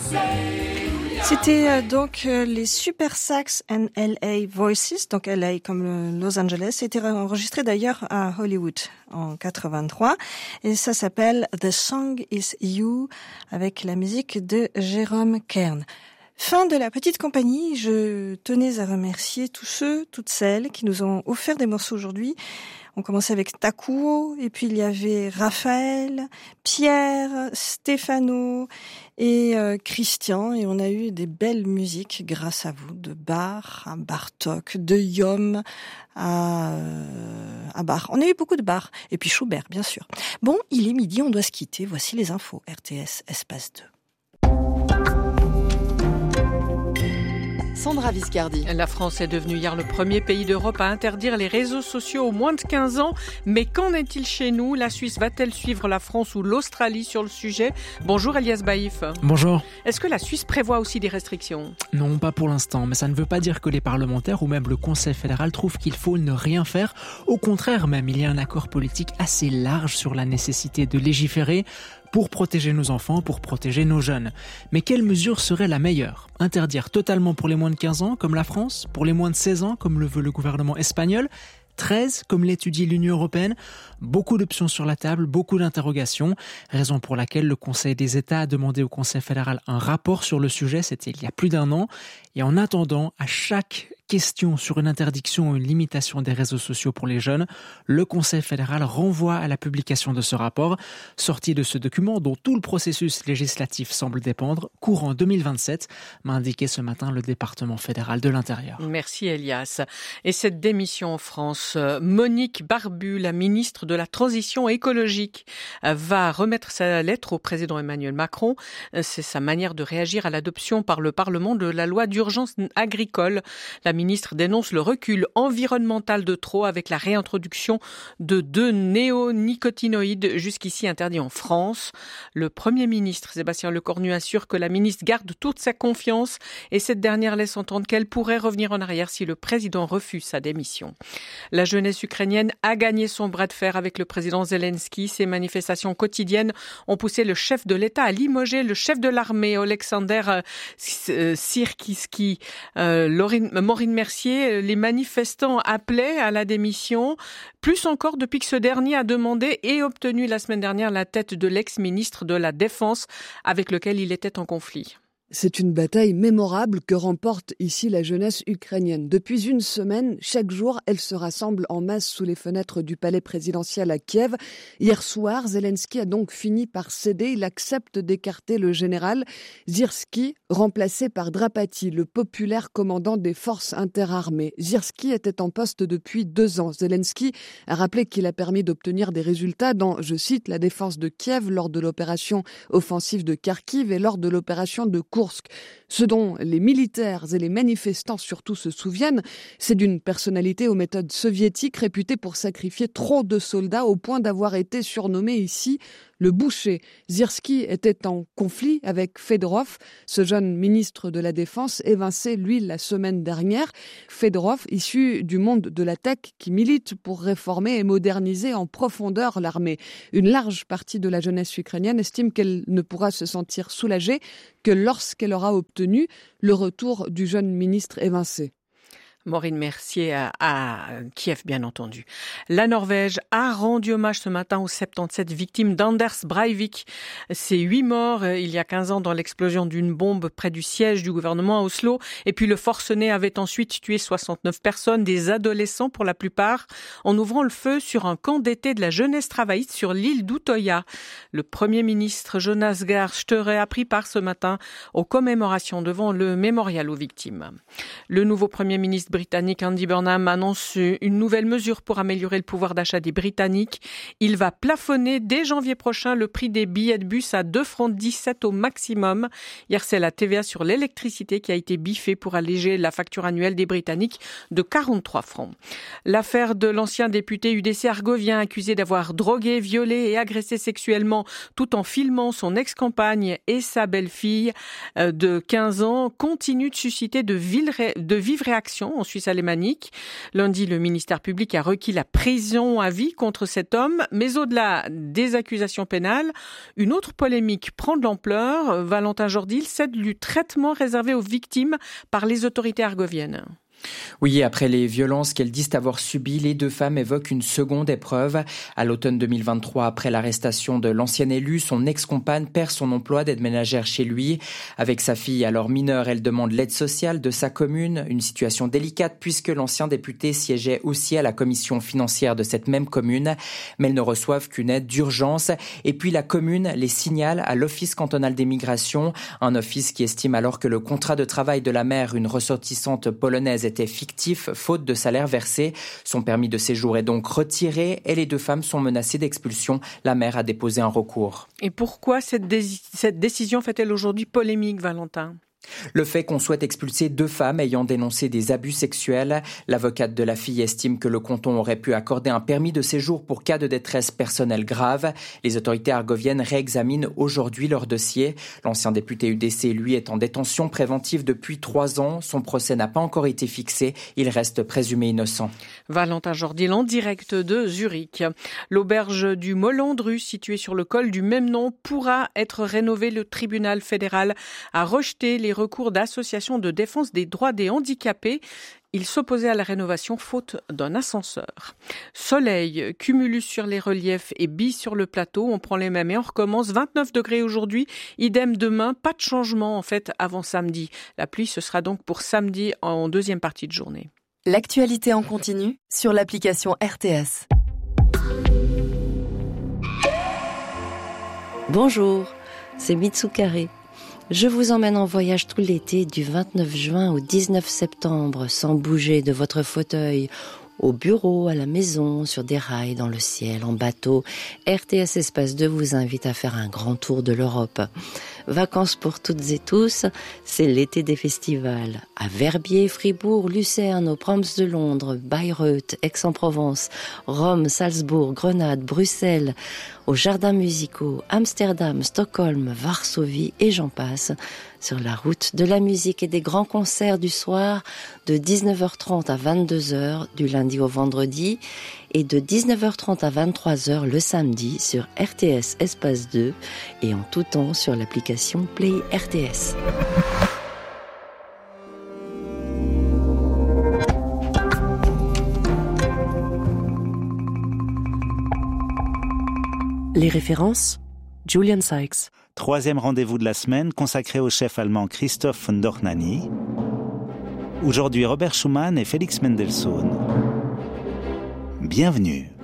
C'était donc les Super Sax and LA Voices, donc LA comme Los Angeles. C'était enregistré d'ailleurs à Hollywood en 83 et ça s'appelle The Song Is You avec la musique de Jérôme Kern. Fin de la petite compagnie, je tenais à remercier tous ceux, toutes celles qui nous ont offert des morceaux aujourd'hui. On commençait avec Takuo, et puis il y avait Raphaël, Pierre, Stéphano et Christian, et on a eu des belles musiques grâce à vous, de Bach à Bartók, de Yom à Bach. On a eu beaucoup de Bach, et puis Schubert, bien sûr. Bon, il est midi, on doit se quitter. Voici les infos. RTS, espace 2. Sandra Viscardi. La France est devenue hier le premier pays d'Europe à interdire les réseaux sociaux aux moins de 15 ans. Mais qu'en est-il chez nous ? La Suisse va-t-elle suivre la France ou l'Australie sur le sujet ? Bonjour Elias Baïf. Bonjour. Est-ce que la Suisse prévoit aussi des restrictions ? Non, pas pour l'instant, mais ça ne veut pas dire que les parlementaires ou même le Conseil fédéral trouvent qu'il faut ne rien faire. Au contraire même, il y a un accord politique assez large sur la nécessité de légiférer pour protéger nos enfants, pour protéger nos jeunes. Mais quelle mesure serait la meilleure ? Interdire totalement pour les moins de 15 ans, comme la France ? Pour les moins de 16 ans, comme le veut le gouvernement espagnol ? 13, comme l'étudie l'Union européenne. Beaucoup d'options sur la table, beaucoup d'interrogations. Raison pour laquelle le Conseil des États a demandé au Conseil fédéral un rapport sur le sujet. C'était il y a plus d'1 an. Et en attendant, à chaque question sur une interdiction ou une limitation des réseaux sociaux pour les jeunes, le Conseil fédéral renvoie à la publication de ce rapport. Sortie de ce document dont tout le processus législatif semble dépendre, courant 2027, m'a indiqué ce matin le département fédéral de l'Intérieur. Merci Elias. Et cette démission en France, Monique Barbu, la ministre de la Transition écologique, va remettre sa lettre au président Emmanuel Macron. C'est sa manière de réagir à l'adoption par le Parlement de la loi d'urgence agricole. La ministre dénonce le recul environnemental de trop avec la réintroduction de 2 néonicotinoïdes jusqu'ici interdits en France. Le Premier ministre Sébastien Lecornu assure que la ministre garde toute sa confiance et cette dernière laisse entendre qu'elle pourrait revenir en arrière si le président refuse sa démission. La jeunesse ukrainienne a gagné son bras de fer avec le président Zelensky. Ces manifestations quotidiennes ont poussé le chef de l'État à limoger le chef de l'armée, Alexander Sirkiski. Maureen Mercier, les manifestants appelaient à la démission, plus encore depuis que ce dernier a demandé et obtenu la semaine dernière la tête de l'ex-ministre de la Défense avec lequel il était en conflit. C'est une bataille mémorable que remporte ici la jeunesse ukrainienne. Depuis une semaine, chaque jour, elle se rassemble en masse sous les fenêtres du palais présidentiel à Kiev. Hier soir, Zelensky a donc fini par céder. Il accepte d'écarter le général Syrski, remplacé par Drapati, le populaire commandant des forces interarmées. Syrski était en poste depuis 2 ans. Zelensky a rappelé qu'il a permis d'obtenir des résultats dans, je cite, la défense de Kiev lors de l'opération offensive de Kharkiv et lors de l'opération de Kursk. Ce dont les militaires et les manifestants surtout se souviennent, c'est d'une personnalité aux méthodes soviétiques réputée pour sacrifier trop de soldats au point d'avoir été surnommé ici le boucher. Syrski était en conflit avec Fedorov, ce jeune ministre de la Défense évincé, lui, la semaine dernière. Fedorov, issu du monde de la tech, qui milite pour réformer et moderniser en profondeur l'armée. Une large partie de la jeunesse ukrainienne estime qu'elle ne pourra se sentir soulagée que lorsqu'elle aura obtenu le retour du jeune ministre évincé. Maureen Mercier à Kiev, bien entendu. La Norvège a rendu hommage ce matin aux 77 victimes d'Anders Breivik. Ces 8 morts il y a 15 ans dans l'explosion d'une bombe près du siège du gouvernement à Oslo. Et puis le forcené avait ensuite tué 69 personnes, des adolescents pour la plupart, en ouvrant le feu sur un camp d'été de la jeunesse travailliste sur l'île d'Utoya. Le Premier ministre Jonas Gahr Støre a pris part ce matin aux commémorations devant le mémorial aux victimes. Le nouveau Premier ministre britannique Andy Burnham annonce une nouvelle mesure pour améliorer le pouvoir d'achat des Britanniques. Il va plafonner dès janvier prochain le prix des billets de bus à 2,17 francs au maximum. Hier, c'est la TVA sur l'électricité qui a été biffée pour alléger la facture annuelle des Britanniques de 43 francs. L'affaire de l'ancien député UDC argovien accusé d'avoir drogué, violé et agressé sexuellement tout en filmant son ex-compagne et sa belle-fille de 15 ans continue de susciter de vives réactions en Suisse alémanique. Lundi, le ministère public a requis la prison à vie contre cet homme. Mais au-delà des accusations pénales, une autre polémique prend de l'ampleur. Valentin Jordil cède du traitement réservé aux victimes par les autorités argoviennes. Oui, après les violences qu'elles disent avoir subies, les deux femmes évoquent une seconde épreuve. À l'automne 2023, après l'arrestation de l'ancien élu, son ex-compagne perd son emploi d'aide ménagère chez lui. Avec sa fille alors mineure, elle demande l'aide sociale de sa commune. Une situation délicate puisque l'ancien député siégeait aussi à la commission financière de cette même commune. Mais elles ne reçoivent qu'une aide d'urgence. Et puis la commune les signale à l'Office cantonal des migrations. Un office qui estime alors que le contrat de travail de la mère, une ressortissante polonaise, était fictif, faute de salaire versé. Son permis de séjour est donc retiré et les deux femmes sont menacées d'expulsion. La mère a déposé un recours. Et pourquoi cette décision fait-elle aujourd'hui polémique, Valentin ? Le fait qu'on souhaite expulser deux femmes ayant dénoncé des abus sexuels. L'avocate de la fille estime que le canton aurait pu accorder un permis de séjour pour cas de détresse personnelle grave. Les autorités argoviennes réexaminent aujourd'hui leur dossier. L'ancien député UDC, lui, est en détention préventive depuis 3 ans. Son procès n'a pas encore été fixé. Il reste présumé innocent. Valentin Jordil en direct de Zurich. L'auberge du Molandru, située sur le col du même nom, pourra être rénovée. Le tribunal fédéral a rejeté les recours d'associations de défense des droits des handicapés. Il s'opposait à la rénovation faute d'un ascenseur. Soleil, cumulus sur les reliefs et bis sur le plateau. On prend les mêmes et on recommence. 29 degrés aujourd'hui, idem demain. Pas de changement en fait avant samedi. La pluie, ce sera donc pour samedi en deuxième partie de journée. L'actualité en continu sur l'application RTS. Bonjour, c'est Mitsukare. Je vous emmène en voyage tout l'été du 29 juin au 19 septembre sans bouger de votre fauteuil. Au bureau, à la maison, sur des rails, dans le ciel, en bateau. RTS Espace 2 vous invite à faire un grand tour de l'Europe. Vacances pour toutes et tous, c'est l'été des festivals. À Verbier, Fribourg, Lucerne, aux Proms de Londres, Bayreuth, Aix-en-Provence, Rome, Salzbourg, Grenade, Bruxelles, aux jardins musicaux, Amsterdam, Stockholm, Varsovie et j'en passe. Sur la route de la musique et des grands concerts du soir de 19h30 à 22h du lundi au vendredi et de 19h30 à 23h le samedi sur RTS Espace 2 et en tout temps sur l'application Play RTS. Les références, Julian Sykes. 3e rendez-vous de la semaine consacré au chef allemand Christoph von Dohnanyi. Aujourd'hui Robert Schumann et Félix Mendelssohn. Bienvenue.